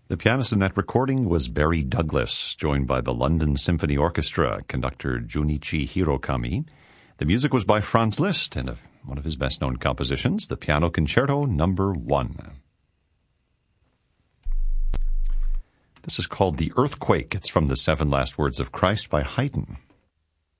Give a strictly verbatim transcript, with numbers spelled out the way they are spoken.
The pianist in that recording was Barry Douglas, joined by the London Symphony Orchestra, conductor Junichi Hirokami. The music was by Franz Liszt, and one of his best-known compositions, the Piano Concerto Number One. This is called The Earthquake. It's from the Seven Last Words of Christ by Haydn.